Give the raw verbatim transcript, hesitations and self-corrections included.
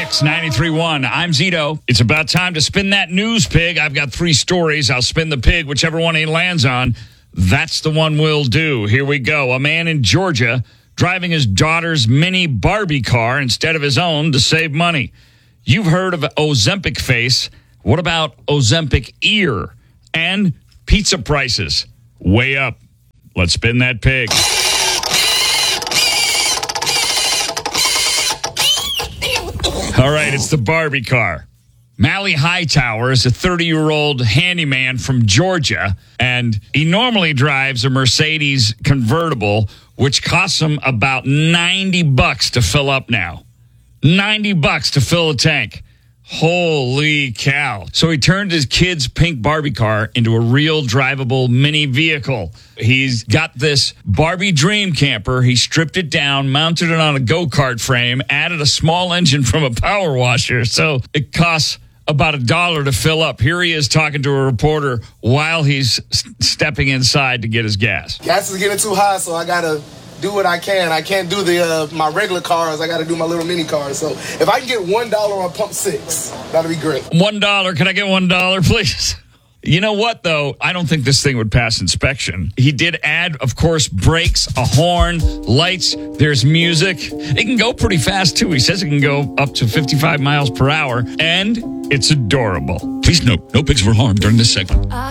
X ninety-three point one. I'm Zito. It's about time to spin that news pig. I've got three stories. I'll spin the pig. Whichever one he lands on, that's the one we'll do. Here we go. A man in Georgia driving his daughter's mini Barbie car instead of his own to save money. You've heard of Ozempic face. What about Ozempic ear? And pizza prices way up. Let's spin that pig. All right, it's the Barbie car. Mally Hightower is a thirty-year-old handyman from Georgia, and he normally drives a Mercedes convertible, which costs him about ninety bucks to fill up now. ninety bucks to fill a tank. Holy cow. So he turned his kid's pink Barbie car into a real drivable mini vehicle. He's got this Barbie dream camper. He stripped it down, mounted it on a go-kart frame, added a small engine from a power washer. So it costs about a dollar to fill up. Here he is talking to a reporter while he's s- stepping inside to get his gas. Gas is getting too high, so I got to do what I can. I can't do the uh, my regular cars. I got to do my little mini cars. So if I can get one dollar on pump six, that'll be great. One dollar. Can I get one dollar, please? You know what, though? I don't think this thing would pass inspection. He did add, of course, brakes, a horn, lights. There's music. It can go pretty fast, too. He says it can go up to fifty-five miles per hour, and it's adorable. Please note, no pigs were harmed during this segment.